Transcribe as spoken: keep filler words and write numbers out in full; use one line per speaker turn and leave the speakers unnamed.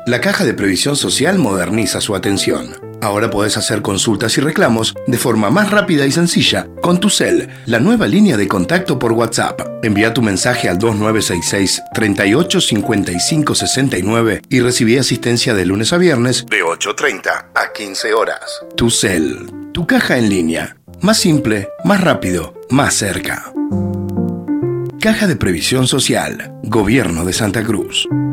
La Caja de Previsión Social moderniza su atención. Ahora podés hacer consultas y reclamos de forma más rápida y sencilla con TuCel, la nueva línea de contacto por WhatsApp. Envía tu mensaje al dos nueve seis seis, treinta y ocho, cincuenta y cinco sesenta y nueve y recibí asistencia de lunes a viernes de ocho treinta a quince horas. TuCel, tu caja en línea. Más simple, más rápido, más cerca. Caja de Previsión Social, Gobierno de Santa Cruz.